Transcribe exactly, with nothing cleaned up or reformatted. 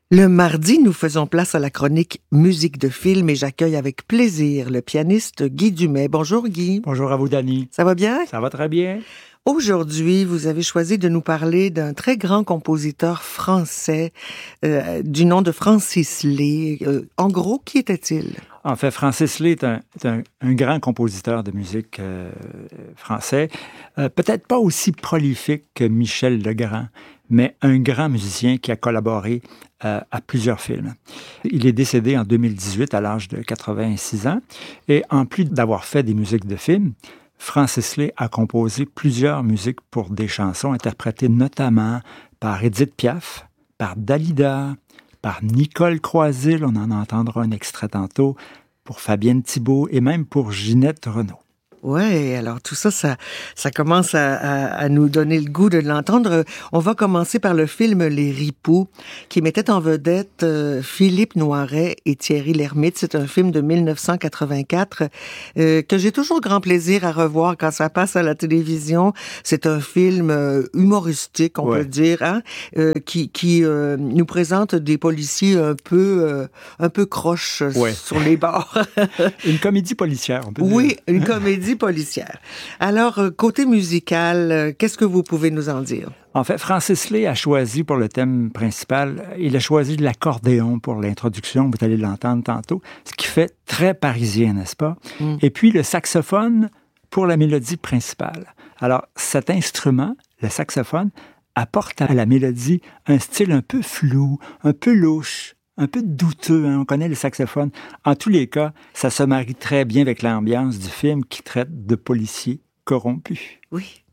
Le mardi, nous faisons place à la chronique musique de film et j'accueille avec plaisir le pianiste Guy Dumais. Bonjour Guy. Bonjour à vous, Dani. Ça va bien? Ça va très bien. Aujourd'hui, vous avez choisi de nous parler d'un très grand compositeur français euh, du nom de Francis Lay. Euh, en gros, qui était-il? En fait, Francis Lay est un, est un, un grand compositeur de musique euh, français. Euh, peut-être pas aussi prolifique que Michel Legrand, mais un grand musicien qui a collaboré euh, à plusieurs films. Il est décédé en deux mille dix-huit à l'âge de quatre-vingt-six ans. Et en plus d'avoir fait des musiques de films, Francis Lay a composé plusieurs musiques pour des chansons interprétées notamment par Édith Piaf, par Dalida, par Nicole Croisille, on en entendra un extrait tantôt, pour Fabienne Thibault et même pour Ginette Renaud. Ouais, alors tout ça, ça, ça commence à, à, à nous donner le goût de l'entendre. On va commencer par le film Les Ripoux, qui mettait en vedette euh, Philippe Noiret et Thierry Lhermitte. C'est un film de mille neuf cent quatre-vingt-quatre euh, que j'ai toujours grand plaisir à revoir quand ça passe à la télévision. C'est un film euh, humoristique, on ouais. peut dire, hein, euh, qui, qui euh, nous présente des policiers un peu, euh, un peu croches ouais. sur les bords. Une comédie policière, on peut dire. Oui, une comédie policière. Alors, côté musical, qu'est-ce que vous pouvez nous en dire? En fait, Francis Lay a choisi pour le thème principal, il a choisi l'accordéon pour l'introduction, vous allez l'entendre tantôt, ce qui fait très parisien, n'est-ce pas? Mm. Et puis le saxophone pour la mélodie principale. Alors, cet instrument, le saxophone, apporte à la mélodie un style un peu flou, un peu louche, un peu douteux, hein? On connaît le saxophone. En tous les cas, ça se marie très bien avec l'ambiance du film qui traite de policiers corrompus. Oui.